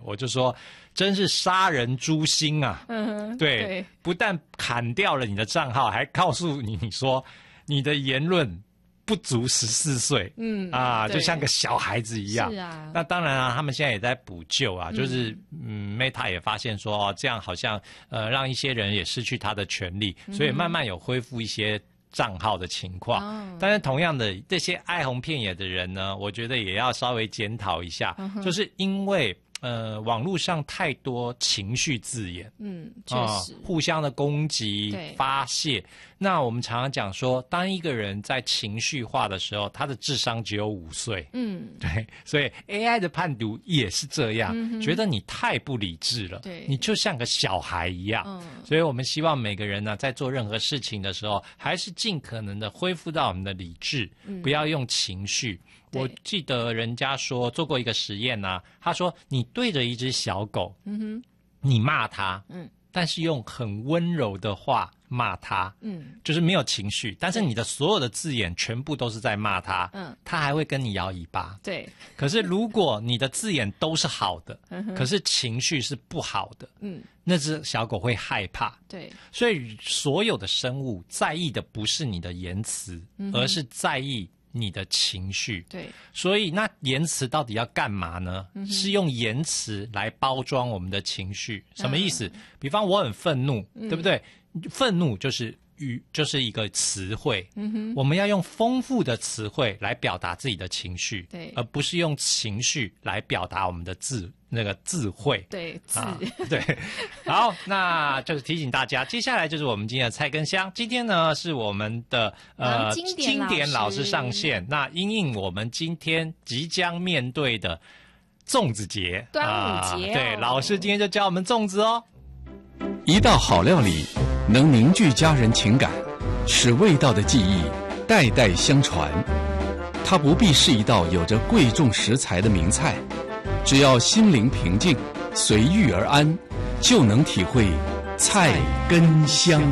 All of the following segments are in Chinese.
我就说真是杀人诛心啊。对，不但砍掉了你的账号，还告诉你说你的言论不足14岁，就像个小孩子一样。是啊，那当然啊，他们现在也在补救啊，就是Meta 也发现说这样好像让一些人也失去他的权利，所以慢慢有恢复一些账号的情况。但是同样的，这些哀鸿遍野的人呢，我觉得也要稍微检讨一下，就是因为网络上太多情绪字眼，确实，互相的攻击、发泄。那我们常常讲说，当一个人在情绪化的时候，他的智商只有5岁。对，所以 AI 的判读也是这样，觉得你太不理智了，你就像个小孩一样。所以我们希望每个人呢，在做任何事情的时候，还是尽可能的恢复到我们的理智，不要用情绪。我记得人家说做过一个实验啊，他说你对着一只小狗，你骂它，但是用很温柔的话骂它，就是没有情绪，但是你的所有的字眼全部都是在骂它，它还会跟你摇尾巴。对。可是如果你的字眼都是好的，可是情绪是不好的，那只小狗会害怕。对。所以所有的生物在意的不是你的言辞，而是在意你的情绪。对，所以那言辞到底要干嘛呢？是用言辞来包装我们的情绪。什么意思？比方我很愤怒，对不对？愤怒就是一个词汇，我们要用丰富的词汇来表达自己的情绪，对，而不是用情绪来表达我们的智慧。对，对。好，那就是提醒大家，接下来就是我们今天的菜根香。今天呢是我们的经典老师上线，那因应我们今天即将面对的粽子节、 端午节， 对，老师今天就教我们粽子哦。 一道好料理能凝聚家人情感，使味道的记忆代代相传。它不必是一道有着贵重食材的名菜，只要心灵平静，随遇而安，就能体会菜根香。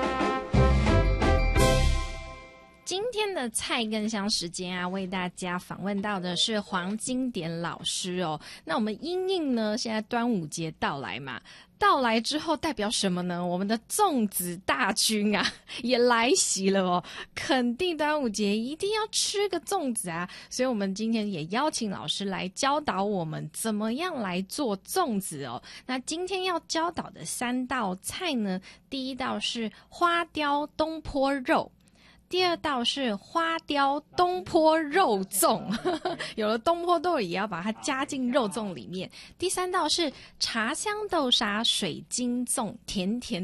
今天的菜根香时间啊，为大家访问到的是黄金典老师哦。那我们因应呢，现在端午节到来嘛，到来之后代表什么呢？我们的粽子大军啊也来袭了哦，肯定端午节一定要吃个粽子啊，所以我们今天也邀请老师来教导我们怎么样来做粽子哦。那今天要教导的3道菜呢，第一道是花雕东坡肉，第2道是花雕东坡肉粽，有了东坡豆也要把它加进肉粽里面。第3道是茶香豆沙水晶粽，甜甜